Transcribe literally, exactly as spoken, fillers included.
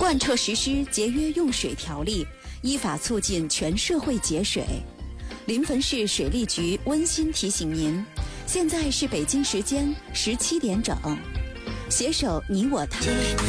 贯彻实施节约用水条例，依法促进全社会节水。临汾市水利局温馨提醒您，现在是北京时间十七点整，携手你我他。